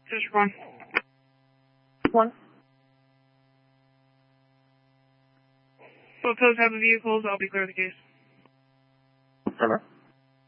Just one. One. Both those have the vehicles. I'll be clear of the case. Hello.